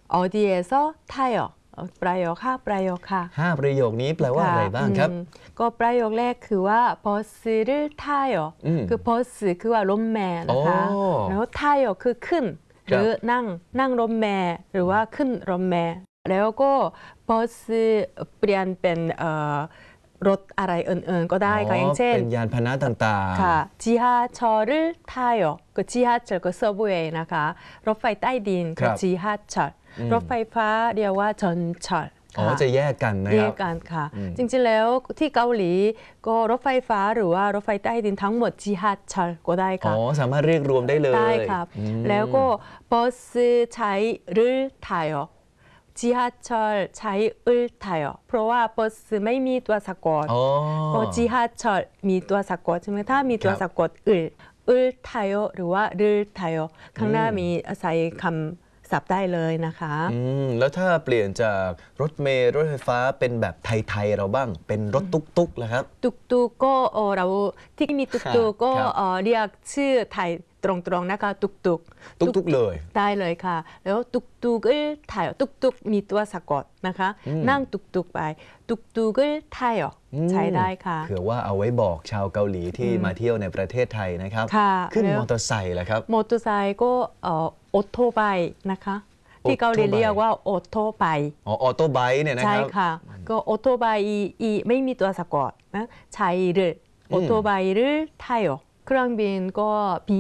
어디에서 타요 ประโยคค่ะประโยคค่ะ 5 ประโยคนี้แปลว่าอะไรบ้างครับก็ประโยคแรกคือว่า 버스를 타요 คือ 버스 คือว่ารถเมล์นะคะแล้ว 타요 คือขึ้นหรือนั่งรถเมล์หรือว่าขึ้นรถเมล์แล้วก็ 버스 เปลี่ยนเป็นรถอะไรอื่นๆก็ได้ค่ะอย่างเช่นเป็นยานพาหนะต่างๆค่ะ지하철을 타요 ก็지하철ก็ subway นะคะรถไฟใต้ดินก็지하철รถไฟฟ้าเรียกว่า전철 จะแยกกันนะครับแยกกันค่ะจริงๆแล้วที่เกาหลีก็รถไฟฟ้าหรือว่ารถไฟใต้ดินทั้งหมด지하철ก็ได้ค่ะสามารถเรียกรวมได้เลยได้ครับแล้วก็버스 차이를 타요 지하철 차이을 타요 เพราะว่า버스ไม่มีตัวสะกดก็지하철มีตัวสะกดใช่ไหมถ้ามีตัวสะกด을 타요หรือว่า를 타요ข้างหน้ามีใส่คำศัพท์ได้เลยนะคะแล้วถ้าเปลี่ยนจากรถเมล์รถไฟฟ้าเป็นแบบไทยๆเราบ้างเป็นรถตุ๊กๆแล้วครับตุ๊กๆก็เราที่มีตุ๊กๆก็เรียกชื่อไทยตรงๆนะคะตุ๊กเลยได้เลยค่ะแล้วตุ๊กถ่ายตุ๊กมีตัวสะกดนะคะนั่งตุ๊กไปตุ๊กถ่ายใช้ได้ค่ะเผื่อว่าเอาไว้บอกชาวเกาหลีที่มาเที่ยวในประเทศไทยนะครับขึ้นมอเตอร์ไซค์แล้วครับมอเตอร์ไซค์ก็ออโต้ไบค์นะคะที่เกาหลีเรียกว่าออโต้ไบค์ออโต้ไบค์เนี่ยนะครับใช่ค่ะก็ออโต้ไบค์ไม่มีตัวสะกดนะใช้ออโต้ไบค์ถ่ายเครื่องบินก็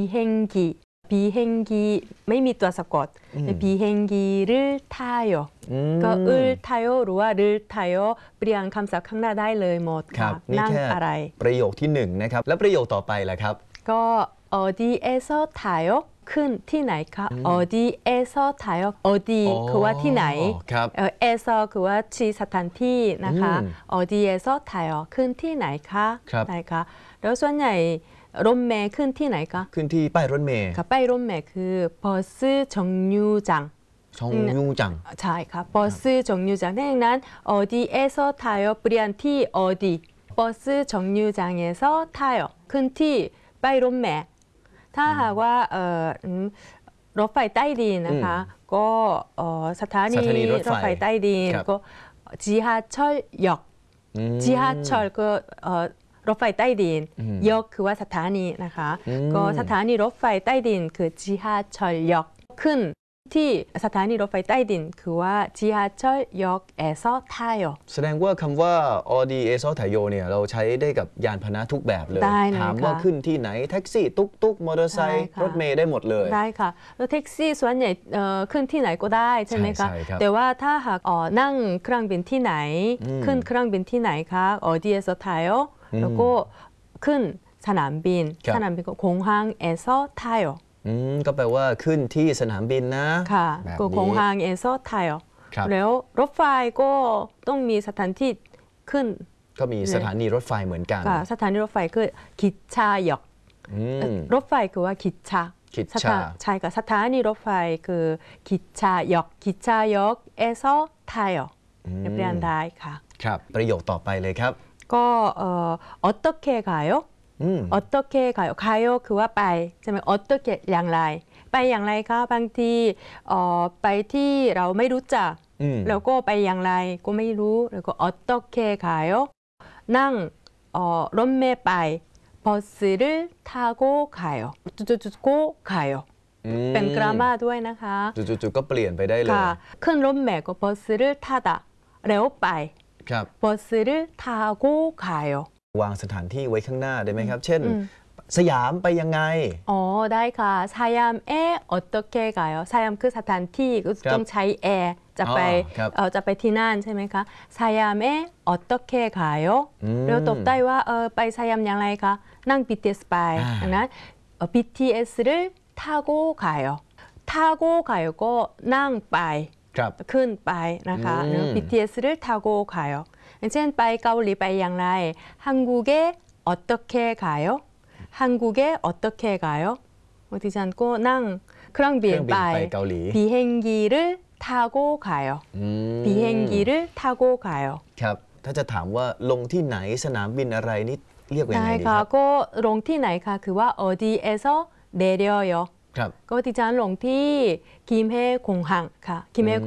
비행기ไม่มีตัวสะกด비행기를 타요ก็타요หรือว่า를 타요เปลี่ยนคำศัพท์ข้างหน้าได้เลยหมดค่ะนั่งอะไรประโยคที่1นะครับแล้วประโยคต่อไปล่ะครับก็어디에서 타요ขึ้นที่ไหนคะ어디에서 타요 어디คือว่าที่ไหน에서คือว่าที่สถานที่นะคะ 어디에서 타요ขึ้นที่ไหนคะไหนคะแล้วส่วนใหญ่รถเมล์ขึ้นที่ไหนคะขึ้นที่ป้ายรถเมล์ค่ะป้ายรถเมล์คือ버스 정류장ใช่ค่ะ버스 정류장ดังนั้น어디에서 타요เปลี่ยนที่어디 버스 정류장에서 타요ขึ้นที่ป้ายรถเมล์ถ้าหากว่ารถไฟใต้ดินนะคะก็สถานีรถไฟใต้ดินก็지하철역 지하철ก็รถไฟใต้ดินยกคือว่าสถานีนะคะก็สถานีรถไฟใต้ดินคือ지하철역ขึ้นที่สถานีรถไฟใต้ดินคือว่า지하철역에서 타요 แสดงว่าคำว่า어디에서 타요เนี่ยเราใช้ได้กับยานพาหนะทุกแบบเลยถามว่าขึ้นที่ไหนแท็กซี่ตุ๊กมอเตอร์ไซค์รถเมล์ได้หมดเลยได้ค่ะแล้วแท็กซี่ส่วนใหญ่ขึ้นที่ไหนก็ได้ใช่ไหมคะแต่ว่าถ้าหากนั่งเครื่องบินที่ไหนขึ้นเครื่องบินที่ไหนคะ어디에서 타요แล้วก็ขึ้นสนามบินก็공항에서 타요 ก็แปลว่าขึ้นที่สนามบินนะค่ะก็공항에서 타요แล้วรถไฟก็ต้องมีสถานที่ขึ้นก็มีสถานีรถไฟเหมือนกันสถานีรถไฟคือ기차역รถไฟคือว่า기차ใช่ค่ะสถานีรถไฟคือ기차역에서 타요เรียนได้ค่ะครับประโยคต่อไปเลยครับก็어떻게 가요? 어떻게 가요? 가요คือว่าไปใช่ไหม어떻게อย่างไรไปอย่างไรคะบางทีไปที่เราไม่รู้จักแล้วก็ไปอย่างไรก็ไม่รู้แล้วก็어떻게 가요?นั่งรถเมล์ไป버스를 타고 가요. 고 가요.เป็นกรามาด้วยนะคะจุดๆก็เปลี่ยนไปได้เลยขึ้นรถเมล์ก็버스를 타다แล้วไป버스를 타고 가요. วางสถานที่ไว้ข้างหน้าได้ไหมครับเช่นสยามไปยังไงได้ค่ะ사얌에 어떻게 가요? 사얌คือสถานที่ก็ต้องใช้แอร์จะไปที่นั่นใช่ไหมคะ사얌에 어떻게 가요? แล้วตอบได้ว่าไปสยามอย่างไรคะนั่ง BTS ไปดังนั้น BTS를 타고 가요. 타고 가요 ก็นั่งไปขึ้นไปนะคะBTS를 타고 가요. อย่างเช่นไปเกาหลีไปอย่างไร한국에 어떻게 가요? 한국에 어떻게 가요? 어디 않고นั่งเครื่องบินไป비행기를 타고 가요. 비행기를 타고 가요. ครับถ้าจะถามว่าลงที่ไหนสนามบินอะไรนี่เรียกว่ายังไงดีครับก็ลงที่ไหนคะคือว่า어디에서 내려요. ก็ดิฉันลงที่กิมเฮคงฮังค่ะกิมเฮ